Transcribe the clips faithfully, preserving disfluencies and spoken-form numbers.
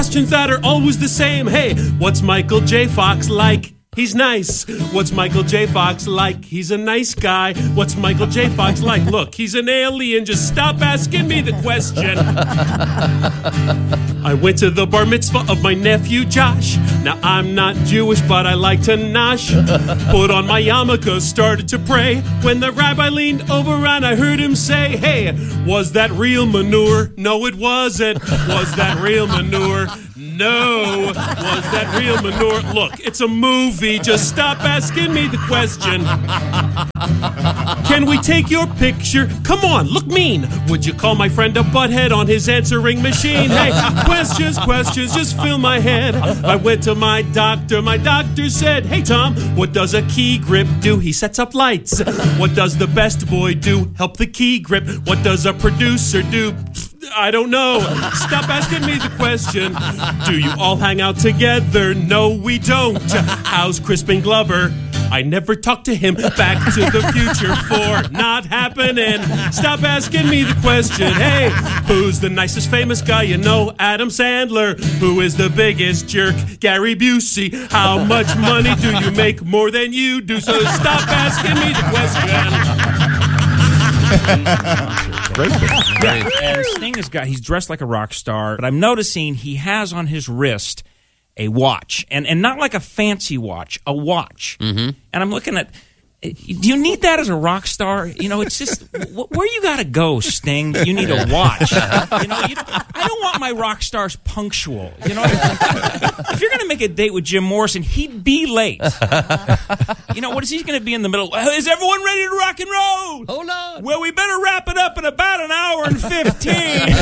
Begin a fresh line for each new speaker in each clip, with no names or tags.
questions that are always the same. Hey, what's Michael J. Fox like? He's nice. What's Michael J. Fox like? He's a nice guy. What's Michael J. Fox like? Look, he's an alien. Just stop asking me the question. I went to the bar mitzvah of my nephew Josh. Now I'm not Jewish, but I like to nosh. Put on my yarmulke, started to pray. When the rabbi leaned over and I heard him say, hey, was that real manure? No, it wasn't. Was that real manure? No. Was that real manure? Look, it's a movie. Just stop asking me the question. Can we take your picture? Come on, look mean. Would you call my friend a butthead on his answering machine? Hey, questions, questions, just fill my head. I went to my doctor. My doctor said, hey, Tom, what does a key grip do? He sets up lights. What does the best boy do? Help the key grip. What does a producer do? I don't know. Stop asking me the question. Do you all hang out together? No, we don't. How's Crispin Glover? I never talked to him. Back to the Future four. Not happening. Stop asking me the question. Hey, who's the nicest famous guy you know? Adam Sandler. Who is the biggest jerk? Gary Busey. How much money do you make? More than you do. So stop asking me the question.
Great.
Yeah, and Sting has got, he's dressed like a rock star, but I'm noticing he has on his wrist a watch, and, and not like a fancy watch, a watch. Mm-hmm. And I'm looking at, do you need that as a rock star? You know, it's just, where you got to go, Sting? You need a watch. You know, you, I don't want my rock stars punctual. You know, if you're going to make a date with Jim Morrison, he'd be late. You know, what is he going to be in the middle? Is everyone ready to rock and roll?
Hold on.
Well, we better wrap it up in about an hour and fifteen.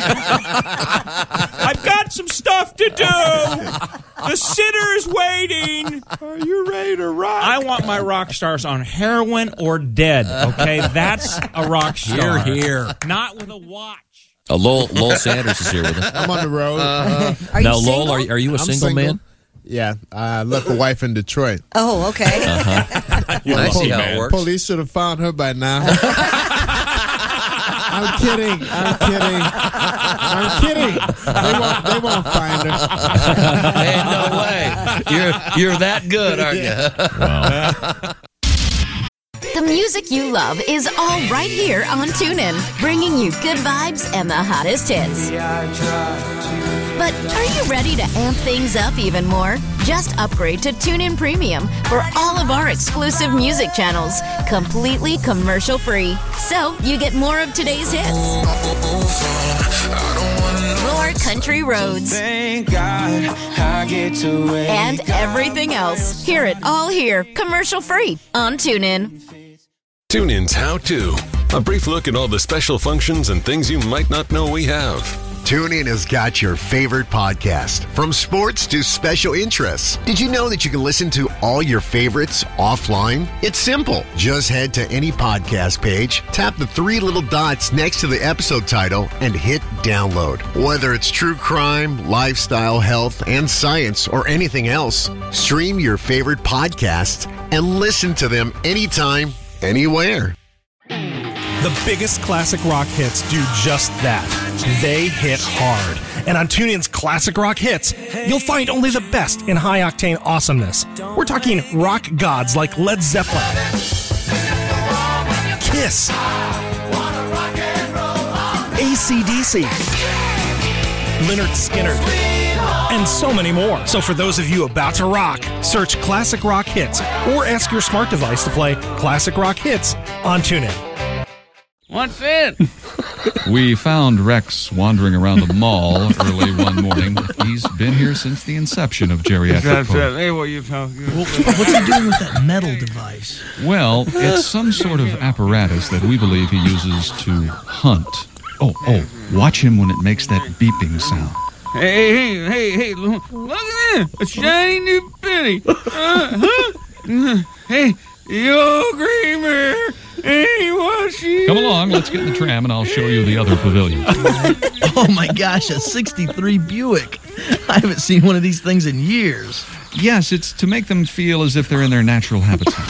I've got some stuff to do. The sitter is waiting.
Are you ready to rock?
I want my rock stars on heroin or dead, okay? That's a rock star.
Here, here.
Not with a watch.
Uh, Lowell, Lowell Sanders is here with us.
I'm on the road.
Uh,
Are you
now,
single?
Lowell, are, are you a
I'm
single,
single.
man?
Yeah, I left a wife in Detroit.
Oh, okay.
Uh-huh. I see how it works.
Police should have found her by now. I'm kidding. I'm kidding. I'm kidding. They won't, they won't find her.
Hey, no way. You're, you're that good, aren't you?
Wow.
The music you love is all right here on TuneIn, bringing you good vibes and the hottest hits. But are you ready to amp things up even more? Just upgrade to TuneIn Premium for all of our exclusive music channels, completely commercial-free. So you get more of today's hits, more country roads,
Thank God I get to wake
and everything else. Hear it all here, commercial-free on TuneIn.
TuneIn's How To. A brief look at all the special functions and things you might not know we have.
TuneIn has got your favorite podcast, from sports to special interests. Did you know that you can listen to all your favorites offline? It's simple. Just head to any podcast page, tap the three little dots next to the episode title, and hit download. Whether it's true crime, lifestyle, health, and science, or anything else, stream your favorite podcasts and listen to them anytime, anywhere.
The biggest classic rock hits do just that. They hit hard. And on TuneIn's Classic Rock Hits, you'll find only the best in high-octane awesomeness. We're talking rock gods like Led Zeppelin, Kiss, A C D C, Lynyrd Skynyrd, and so many more. So for those of you about to rock, search Classic Rock Hits or ask your smart device to play Classic Rock Hits on TuneIn.
What's it?
We found Rex wandering around the mall early one morning. He's been here since the inception of geriatric
That's
care.
it. Hey, what you talking?
What's he doing with that metal device?
Well, it's some sort of apparatus that we believe he uses to hunt. Oh, oh, watch him when it makes that beeping sound.
Hey, hey, hey, hey, look at this. A shiny new penny. Uh, huh? Hey, you old creamer. Hey, what's she?
Come along, let's get in the tram and I'll show you the other pavilion.
Oh my gosh, a sixty-three Buick. I haven't seen one of these things in years.
Yes, it's to make them feel as if they're in their natural habitat.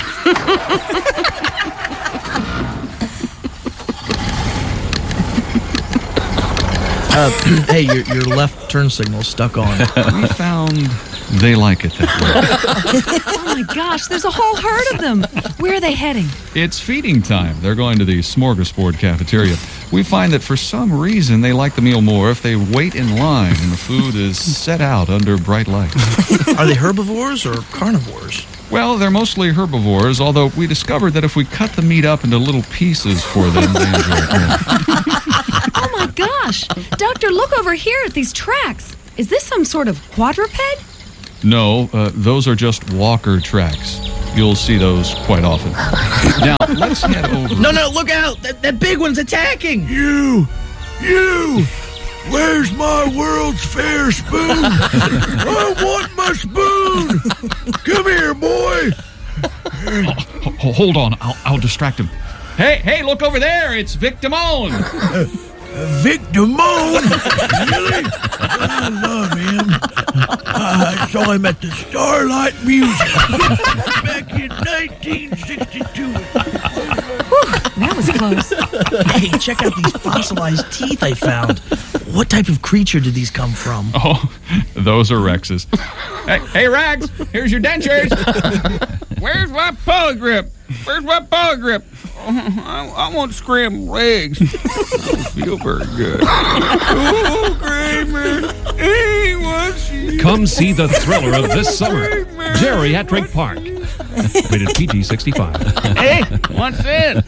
Uh, hey, your, your left turn signal stuck on.
We found they like it that way.
Oh my gosh, there's a whole herd of them. Where are they heading?
It's feeding time. They're going to the Smorgasbord cafeteria. We find that for some reason they like the meal more if they wait in line and the food is set out under bright light.
Are they herbivores or carnivores?
Well, they're mostly herbivores, although we discovered that if we cut the meat up into little pieces for them, they enjoy it more.
Oh my gosh. Doctor, look over here at these tracks. Is this some sort of quadruped?
No, uh, those are just walker tracks. You'll see those quite often. Now, let's head over.
No, no, look out! That, that big one's attacking!
You! You! Where's my World's Fair spoon? I want my spoon! Come here, boy!
Oh, hold on, I'll, I'll distract him. Hey, hey, look over there! It's Vic Damone!
Uh, Vic Damone? Really? I love him. I saw him at the Starlight Museum back in nineteen sixty-two.
That was close.
Hey, check out these fossilized teeth I found. What type of creature did these come from?
Oh, those are Rexes. Hey, hey, Rags, here's your dentures.
Where's my paw grip? Where's my paw grip? Oh, I, I want scrambled eggs. I don't feel very good. Oh, Kramer. Hey, what's you?
Come see the thriller of this summer, Geriatric Park. Rated P G sixty-five.
Hey, what's this?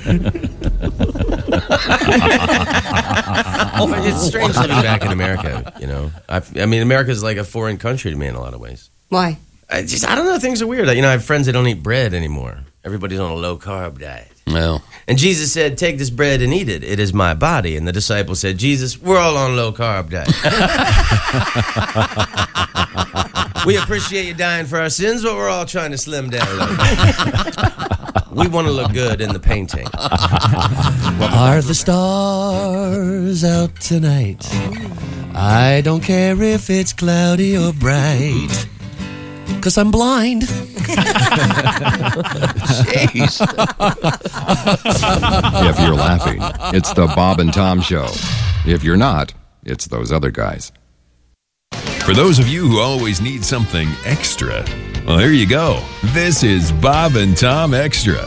Oh, it's strange living back in America, you know. I've, I mean, America's like a foreign country to me in a lot of ways.
Why?
I just, I don't know, things are weird. You know, I have friends that don't eat bread anymore. Everybody's on a low-carb diet.
Well.
And Jesus said, take this bread and eat it. It is my body. And the disciples said, Jesus, we're all on low-carb diet. We appreciate you dying for our sins, but we're all trying to slim down a little bit. We want to look good in the painting.
Are the stars out tonight? I don't care if it's cloudy or bright, 'cause I'm blind.
Jeez.
If you're laughing, it's the Bob and Tom Show. If you're not, it's those other guys.
For those of you who always need something extra, well, here you go. This is Bob and Tom Extra.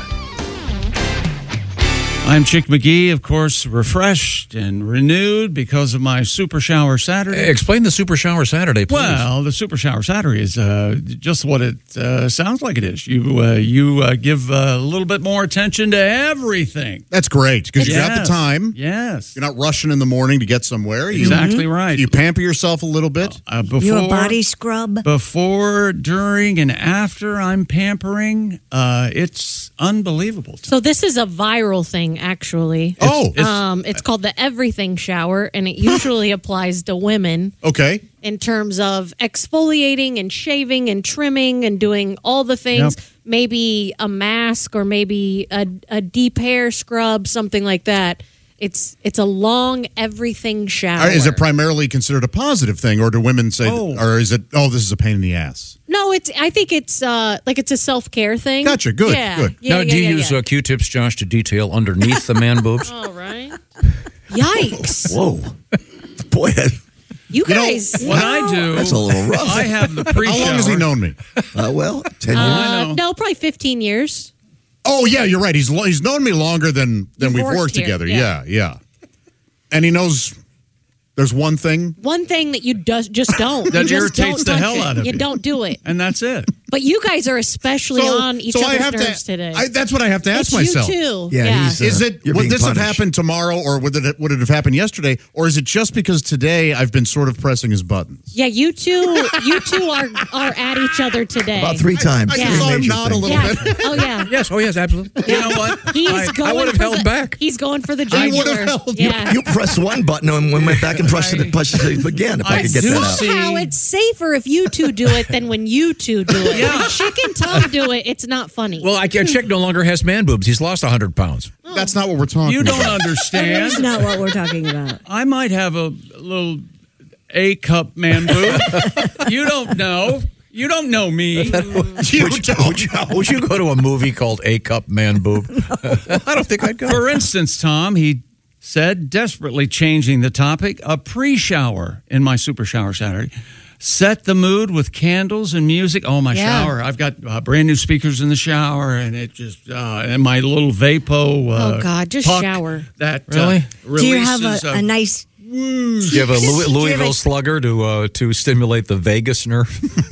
I'm Chick McGee, of course, refreshed and renewed because of my Super Shower Saturday.
Explain the Super Shower Saturday, please.
Well, the Super Shower Saturday is uh, just what it uh, sounds like it is. You uh, you uh, give a little bit more attention to everything.
That's great, because you got
Yes.
the time.
Yes.
You're not rushing in the morning to get somewhere. You,
Exactly right.
You pamper yourself a little bit.
Uh, before,
You a body scrub?
Before, during, and after I'm pampering, uh, it's unbelievable.
So this is a viral thing, actually.
Oh.
It's-
um, it's called the Everything Shower, and it usually applies to women
Okay.
in terms of exfoliating and shaving and trimming and doing all the things.
Yep.
Maybe a mask or maybe a, a deep hair scrub, something like that. It's it's a long everything shower.
Or is it primarily considered a positive thing, or do women say,
Oh.
or is it, oh, this is a pain in the ass?
No, it's. I think it's uh, like it's a self care thing.
Gotcha. Good.
Yeah.
Good.
Yeah,
now,
yeah,
do you
yeah,
use
yeah.
uh, Q-tips, Josh, to detail underneath the man boobs?
All right. Yikes!
Whoa. Boy, that,
You
You know,
guys.
What I do,
that's a little rough.
I have the pre-shower.
How long has he known me?
Uh, well, ten years.
Uh,
know.
no, probably fifteen years.
Oh, yeah, you're right. He's lo- he's known me longer than, than
You've
we've
worked
worked
here,
together.
yeah.
Yeah, yeah. And he knows there's one thing.
One thing that you does, just don't.
That
you just
irritates
don't
the
touch
hell
it.
out of
you.
you.
don't do it.
And that's it.
But you guys are especially
So-
on each
so I
other's
have to-
nerves today.
I, that's what I have to ask
it's
myself.
You too.
Yeah,
Yeah.
he's, uh,
Is it
you're
would
being
this have
punished.
happened tomorrow, or would it would it have happened yesterday, or is it just because today I've been sort of pressing his buttons?
Yeah, you two. You two are are at each other today.
About three times.
I
Yeah.
just saw him
Major
nod a
thing.
little
Yeah.
bit.
Oh yeah.
Yes, oh yes, absolutely.
You know what?
He's
I- I
going.
would have
for
held
the,
back.
He's going for the
I would
jugular.
have held-
Yeah.
You pressed one button and we went back and pressed it, pushed it again if I,
I
could get
do
that out.
see-
How it's safer if you two do it than when you two do it.
Yeah.
When Chick and Tom do it, it's not funny.
Well, I can't. Chick no longer has man boobs. He's lost one hundred pounds.
That's not what we're talking
You
about.
don't understand.
That's not what we're talking about.
I might have a little A cup man boob. You don't know. You don't know me.
You
would,
don't.
would you, would you go to a movie called A Cup Man Boob? I don't think I'd go.
For instance, Tom, he said, desperately changing the topic, a pre-shower in my Super Shower Saturday. Set the mood with candles and music. Oh, my
Yeah.
shower. I've got uh, brand new speakers in the shower, and it just, uh, and my little Vapo. Uh,
Oh, God, just
puck
shower.
That
Really?
Uh,
Do you have
releases,
a,
uh,
a nice?
Do you have a Louis, Louisville Slugger to uh, to stimulate the vagus nerve?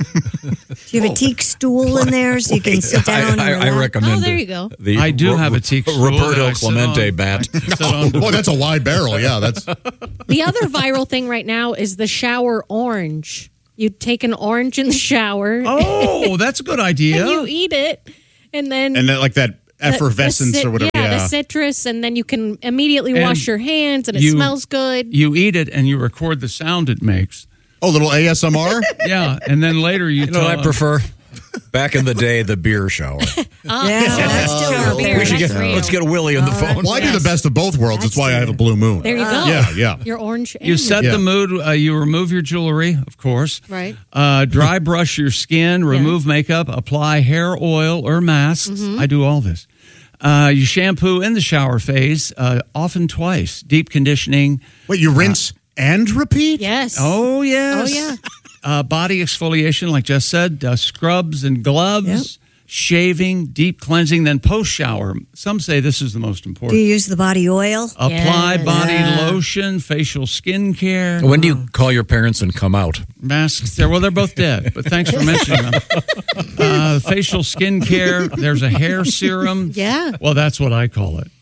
Do you have a teak stool in there so you can sit down?
I, I,
and
I
relax?
recommend
Oh, there
it.
you go.
The
I do
Ro-
have a teak stool that
Roberto
I sit
Clemente
on.
bat.
I sit on-
Boy, that's a wide barrel. Yeah, that's.
The other viral thing right now is the shower orange. You take an orange in the shower.
Oh, that's a good idea.
And you eat it, and then
And then like that
the-
effervescence
the cit-
or whatever.
Yeah,
Yeah.
the citrus, and then you can immediately
And
wash your hands, and it
you-
smells good.
You eat it, and you record the sound it makes.
Oh, little A S M R?
Yeah, and then later you,
You know
tell
what I prefer? Back in the day, the beer shower.
Oh,
Yeah, that's still
Shower
out
beer,
there.
We should
that's
get,
real.
let's get Willie on the phone.
Well, I do
Yes.
the best of both worlds. That's, why I have a blue moon.
There you go.
Yeah, yeah.
Your orange. and
You
your-
set
Yeah.
the mood. Uh, you remove your jewelry, of course.
Right.
Uh, dry brush your skin. Remove makeup. Apply hair oil or masks.
Mm-hmm.
I do all this. Uh, you shampoo in the shower phase, uh, often twice. Deep conditioning.
Wait, you rinse and repeat?
Yes.
Oh yes.
Oh, yeah.
Uh, body exfoliation, like Jess said. Uh, scrubs and gloves.
Yep.
Shaving, deep cleansing, then post shower. Some say this is the most
Do
important.
you use the body oil?
Apply
Yes.
body
Yeah.
lotion, facial skin care.
When do you call your parents and come out?
Masks there. Well, they're both dead, but thanks for mentioning them. Uh, facial skin care. There's a hair serum.
Yeah.
Well, that's what I call it.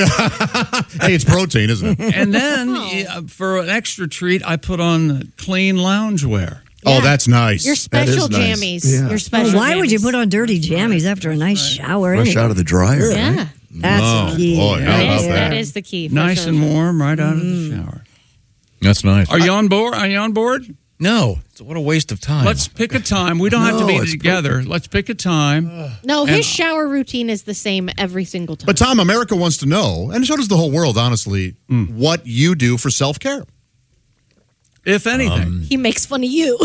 Hey, it's protein, isn't it?
And then uh, for an extra treat, I put on clean loungewear.
Oh, that's nice.
Your
That is
special
nice.
jammies.
Yeah.
Your special.
Oh, why would you
jammies.
put on dirty jammies after a nice shower?
Fresh
anyway?
out of the dryer.
Yeah.
right?
That's
Oh,
the key.
boy, how
That
about
is,
that?
that is the key. for
Nice
sure.
and warm right out of the shower.
That's nice.
Are you on board? Are you on board?
No. What a waste of time.
Let's pick a time. We don't have to
No,
be
it's
together. Let's pick a time.
No,
And-
his shower routine is the same every single time.
But Tom, America wants to know, and so does the whole world, honestly, what you do for self-care.
If anything.
He makes fun of you.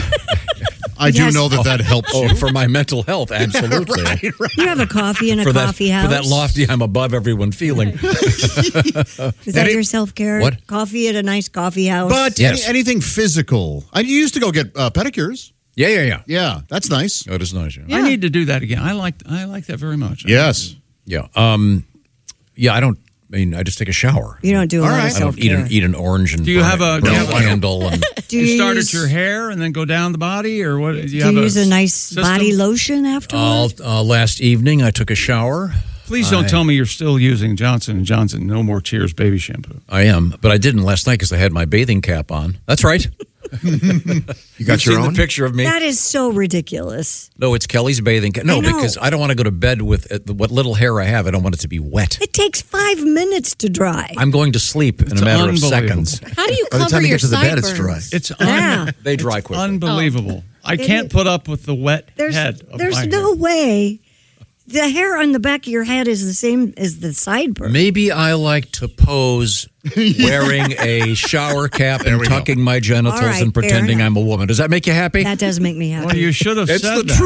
I do
Yes.
know that that helps
Oh,
you.
for my mental health, absolutely.
Right, right.
You have a coffee in a
for that,
coffee house.
for that lofty, I'm above everyone feeling.
Is that
Any-
your self care?
What?
Coffee at a nice coffee house.
But
Yes.
any, anything physical. I you used to go get uh, pedicures.
Yeah, yeah, yeah.
Yeah, that's nice.
That is nice. Yeah.
I need to do that again. I like I like that very much.
Yes.
Yeah. Um, yeah, I don't. I mean, I just take a shower.
you don't do a
All
lot
right.
of
I don't
self
eat
care.
an, eat an orange and
Do you
burn
have
it-
a-
burn
do you
a
have a-
candle and
Do
You,
you
start
use,
at your hair and then go down the body, or what? Do you,
do
have
you use a nice
system?
body lotion
uh,
afterwards?
uh, last evening I took a shower.
Please don't
I-
tell me you're still using Johnson and Johnson No More Tears baby shampoo.
I am, but I didn't last night because I had my bathing cap on. That's right.
You got
You've
your
seen
own?
the picture of me.
That is so ridiculous.
No, it's Kelly's bathing cap. No,
I know.
because I don't want to go to bed with uh, what little hair I have. I don't want it to be wet.
It takes five minutes to dry.
I'm going to sleep in
It's
a matter of
unbelievable.
seconds.
How do you
By the
cover
time you
your
get to the bed, it's
sideburns?
dry.
It's un-
Yeah.
They dry
it's
quickly.
unbelievable. I
It
can't
is-
put up with the wet
There's
head of
there's
my
no
hair.
way. The hair on the back of your head is the same as the sideburn.
Maybe I like to pose wearing a shower cap and
we go.
tucking my genitals
All right,
and
fair
pretending
enough.
I'm a woman. Does that make you happy?
That does make me happy.
Well, you should have
It's
said
the
that.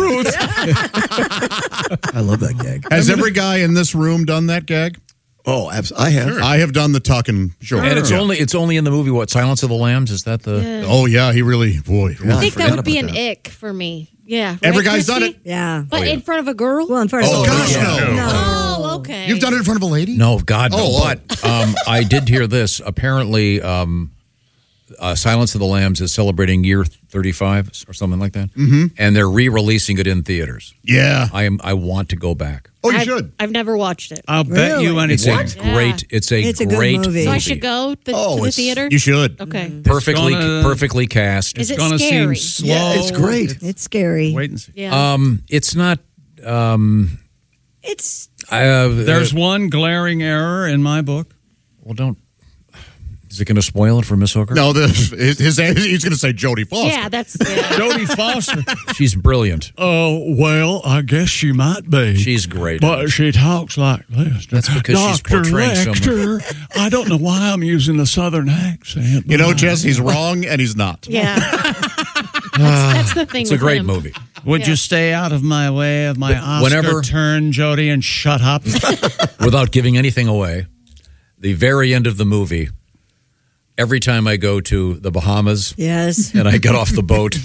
truth.
I love that gag.
Has every guy in this room done that gag?
Oh, abs- I have.
I have done the tucking. Sure.
And it's
Yeah.
only it's only in the movie what Silence of the Lambs is that the
Yeah.
Oh yeah, he really boy.
I think that
forgot
would be
about
an
that.
ick for me. Yeah.
Every
right,
guy's done
Christy?
it.
Yeah.
But in front of a girl?
Well, in front of
Oh
a
gosh,
girl.
no.
No.
Oh, okay.
You've done it in front of a lady?
No, God, no.
Oh, oh.
But um, I did hear this. Apparently, um, uh, Silence of the Lambs is celebrating year thirty-five or something like that, mm-hmm. and they're re-releasing it in theaters.
Yeah.
I am. I want to go back.
Oh, you
I've,
should.
I've never watched it.
I'll bet you
Really?
It's
anything.
a great. It's a
It's a good
great
movie.
So I should go th-
Oh,
to the
it's-
theater?
You should.
Okay.
Perfectly,
gonna-
perfectly cast.
Is it
Gonna
scary?
seem slow.
Yeah, it's great.
It's scary.
Wait and see.
Yeah.
Um, it's not. Um,
It's
uh,
There's one glaring error in my book.
well, don't. Is it going to spoil it for Miss Hooker?
No, the, his, his he's going to say Jodie Foster.
yeah, that's. Yeah.
Jodie Foster.
She's brilliant.
Oh, well, I guess she might be.
She's great.
But she talks like this.
That's because she's
Doctor
portraying someone-
Lecter, I don't know why I'm using the southern accent.
You know,
but I
Jess, he's
am.
wrong and he's not.
Yeah. that's, that's the thing.
It's a
with
great
him.
movie.
Would
Yeah.
you stay out of my way of my Oscar
Whenever-
turn, Jody, and shut up?
Without giving anything away, the very end of the movie, every time I go to the Bahamas,
yes,
and I get off the boat,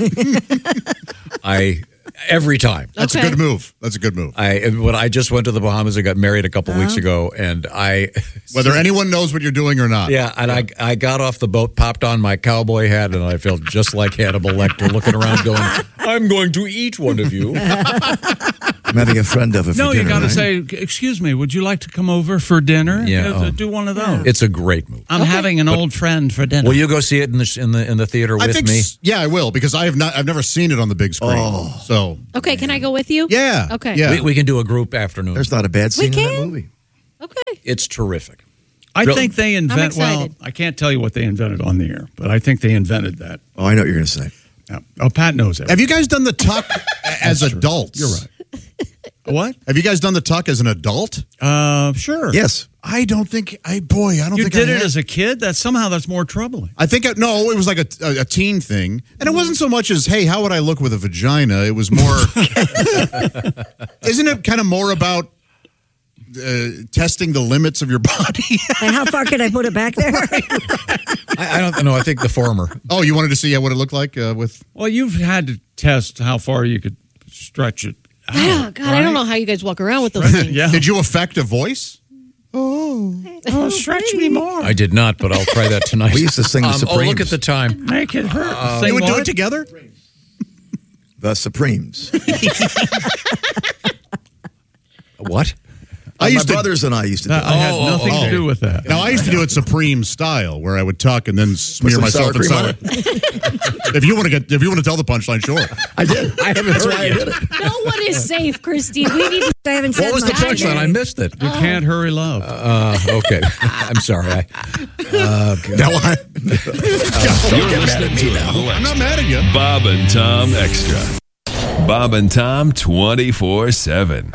I every time.
That's okay. a good move. That's a good move.
I when I just went to the Bahamas, I got married a couple
Uh-huh.
weeks ago, and I
Whether anyone knows what you're doing or not.
yeah, and I I got off the boat, popped on my cowboy hat, and I felt just like Hannibal Lecter, looking around, going, "I'm going to eat one of you."
I'm having a friend over for
No, you
dinner,
got to
right?
say, excuse me, would you like to come over for dinner?
Yeah,
Uh,
oh.
do one of those.
It's a great movie.
I'm having an old friend for dinner.
Will you go see it in the in the in the theater
I
with
think
me?
s- yeah, I will because I have not. I've never seen it on the big screen.
Oh.
So
Okay, can I go with you?
Yeah.
Okay.
We, we can do a group afternoon.
There's not a bad
We
scene in that
can?
movie.
Okay.
It's terrific.
I
Real-
think they invent. Well,
excited.
I can't tell you what they invented on the air, but I think they invented that.
Oh, I know what you're going to say.
Yeah. Oh, Pat knows it.
have you guys done the tuck as adults?
You're right. What?
Have you guys done the tuck as an adult?
Uh, sure.
Yes.
I don't think. I boy, I don't
You
think
did
I
it
have.
as a kid. That somehow that's more troubling.
I think I, no, it was like a, a, a teen thing, and it wasn't so much as hey, how would I look with a vagina? It was more. Isn't it kind of more about uh, testing the limits of your body?
And how far could I put it back there?
I, I don't know. I think the former.
Oh, you wanted to see what it looked like uh, with?
Well, you've had to test how far you could stretch it. Out,
Oh, God, I don't know how you guys walk around with those things.
Yeah.
Did you affect a voice?
Oh, oh, stretch me more.
I did not, but I'll try that tonight.
We used to sing the
Um, oh, look
Supremes.
at the time.
Make it hurt.
Uh,
Sing
you would do
what?
it together?
The Supremes.
What?
I used
My
to-
brothers and I used to do
I
it.
had
Oh,
nothing
oh.
to do with that.
Now I used to do it Supreme style, where I would tuck and then smear
some
myself
sour
in
cream
sour.
on
if you want to get, if you want to tell the punchline, sure.
I did. I haven't
That's
heard
why I
it
did
yet.
it.
No one is safe, Christine. We need to.
I haven't said
What was the
much.
punchline? I missed it.
You can't hurry love.
Uh, okay. I'm sorry. I, uh,
Now I,
You're listening to the
I'm not mad at you.
Bob and Tom Extra. Bob and Tom twenty-four seven.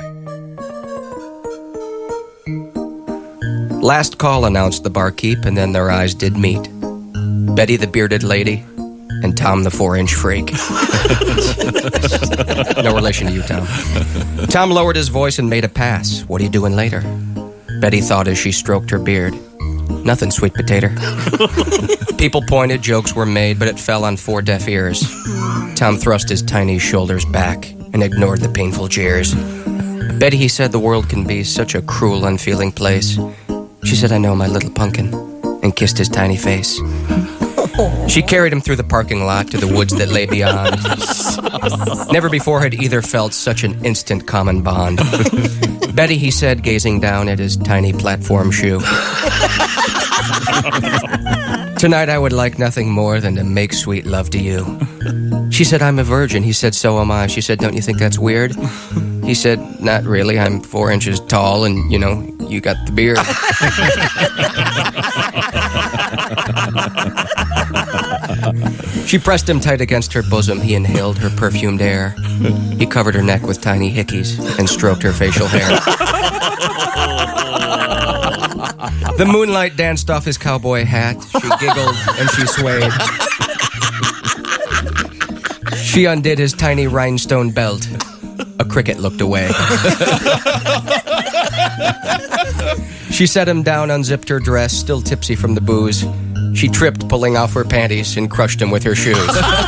Last call announced the barkeep, and then their eyes did meet. Betty the bearded lady and Tom the four-inch freak. No relation to you, Tom. Tom lowered his voice and made a pass. What are you doing later? Betty thought as she stroked her beard. Nothing, sweet potato. People pointed, jokes were made, but it fell on four deaf ears. Tom thrust his tiny shoulders back and ignored the painful jeers. Betty, he said, the world can be such a cruel, unfeeling place. She said, I know, my little pumpkin, and kissed his tiny face. She carried him through the parking lot to the woods that lay beyond. Never before had either felt such an instant common bond. Betty, he said, gazing down at his tiny platform shoe. Tonight I would like nothing more than to make sweet love to you. She said, I'm a virgin. He said, so am I. She said, don't you think that's weird? He said, not really. I'm four inches tall and, you know, you got the beard. She pressed him tight against her bosom. He inhaled her perfumed air. He covered her neck with tiny hickeys and stroked her facial hair. The moonlight danced off his cowboy hat. She giggled and she swayed. She undid his tiny rhinestone belt. A cricket looked away. She set him down, unzipped her dress, still tipsy from the booze. She tripped, pulling off her panties, and crushed him with her shoes.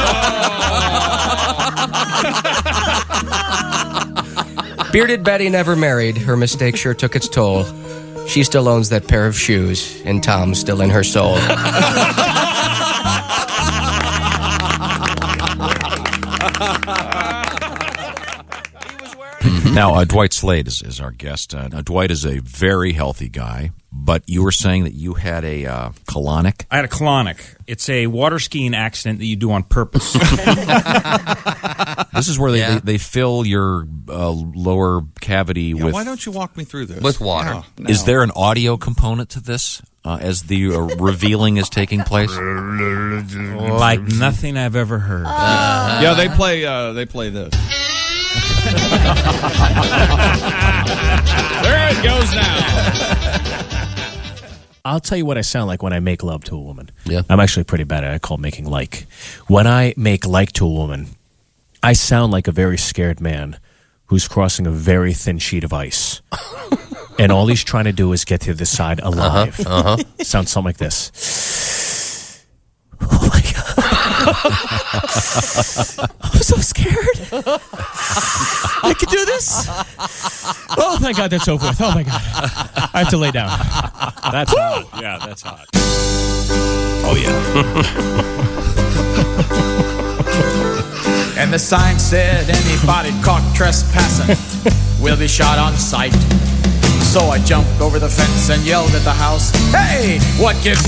Bearded Betty never married. Her mistake sure took its toll. She still owns that pair of shoes, and Tom's still in her soul.
Now, uh, Dwight Slade is, is our guest. Uh, now, Dwight is a very healthy guy, but you were saying that you had a uh, colonic?
I had a colonic. It's a water skiing accident that you do on purpose.
This is where they,
Yeah.
they, they fill your uh, lower cavity
Yeah,
with...
why don't you walk me through this?
With water.
Oh, no.
Is there an audio component to this uh, as the uh, revealing is taking place?
Like nothing I've ever heard.
Yeah, they play. Uh, they play this.
There it goes now. I'll tell you what I sound like when I make love to a woman.
Yeah.
I'm actually pretty bad at it. I call it making like. When I make like to a woman, I sound like a very scared man who's crossing a very thin sheet of ice. and all he's trying to do is get to the side alive.
Uh-huh, uh-huh.
Sounds something like this. I'm so scared. I can do this. Oh, thank God that's over with. Oh, my God. I have to lay down.
That's hot. Yeah, that's hot.
Oh, yeah. And the sign said anybody caught trespassing will be shot on sight. So I jumped over the fence and yelled at the house, "Hey, what gives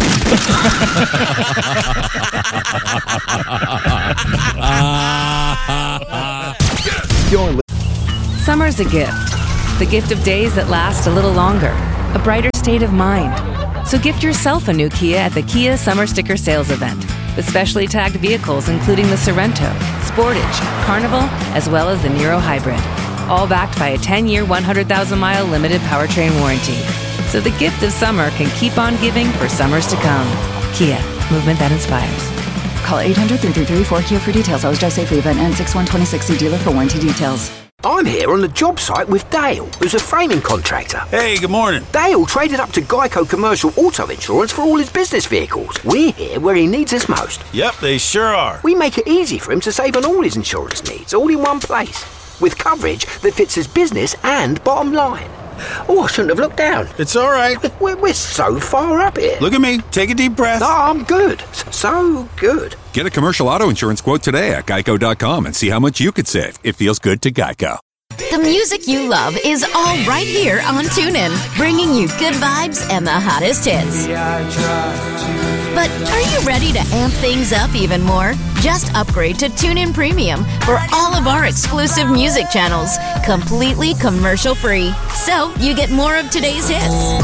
Summer's a gift. The gift of days that last a little longer. A brighter state of mind. So gift yourself a new Kia at the Kia Summer Sticker Sales Event. With specially tagged vehicles including the Sorrento, Sportage, Carnival, as well as the Niro Hybrid. All backed by a ten-year, one hundred thousand mile limited powertrain warranty. So the gift of summer can keep on giving for summers to come. Kia, movement that inspires.
Call eight hundred, three three three, four K I A for details. Always drive safely. Event ends six one twenty-six. See dealer for warranty details.
I'm here on the job site with Dale, who's a framing contractor.
Hey, good morning.
Dale traded up to Geico Commercial Auto Insurance for all his business vehicles. We're here where he needs us most.
Yep, they sure are.
We make it easy for him to save on all his insurance needs, all in one place, with coverage that fits his business and bottom line. Oh, I shouldn't have looked down.
It's all right.
We're, we're so far up here.
Look at me. Take a deep breath.
No, I'm good. So good.
Get a commercial auto insurance quote today at geico dot com and see how much you could save. It feels good to Geico.
The music you love is all right here on TuneIn, bringing you good vibes and the hottest hits. But are you ready to amp things up even more? Just upgrade to TuneIn Premium for all of our exclusive music channels, completely commercial free. So you get more of today's hits,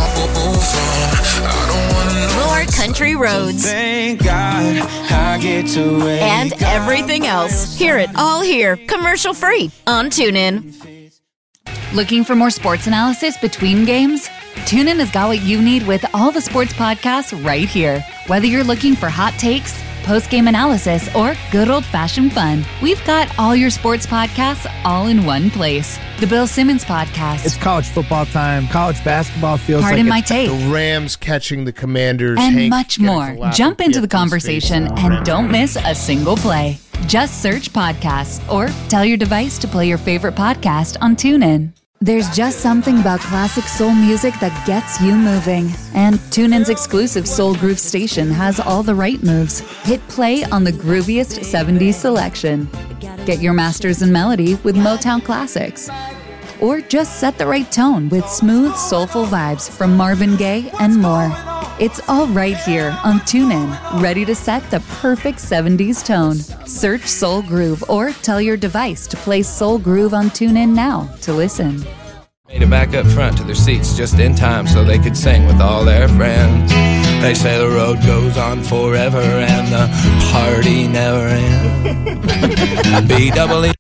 more country roads,
Thank God I get to wake
and everything else. Hear it all here, commercial free on TuneIn.
Looking for more sports analysis between games? TuneIn has got what you need with all the sports podcasts right here. Whether you're looking for hot takes, post-game analysis, or good old-fashioned fun, we've got all your sports podcasts all in one place. The Bill Simmons Podcast.
It's college football time. College basketball feels
Pardon
like
my
it's-
take.
The Rams catching the Commanders.
And
Hank
much
getting
more.
the laugh
Jump
at
into the
Pitt in his
conversation
face.
and don't miss a single play. Just search podcasts or tell your device to play your favorite podcast on TuneIn. There's just something about classic soul music that gets you moving. And TuneIn's exclusive Soul Groove station has all the right moves. Hit play on the grooviest seventies selection. Get your masters in melody with Motown classics. Or just set the right tone with smooth, soulful vibes from Marvin Gaye and more. It's all right here on TuneIn, ready to set the perfect seventies tone. Search Soul Groove or tell your device to play Soul Groove on TuneIn now to listen.
Made it back up front to their seats just in time so they could sing with all their friends. They say the road goes on forever and the party never ends. B double E.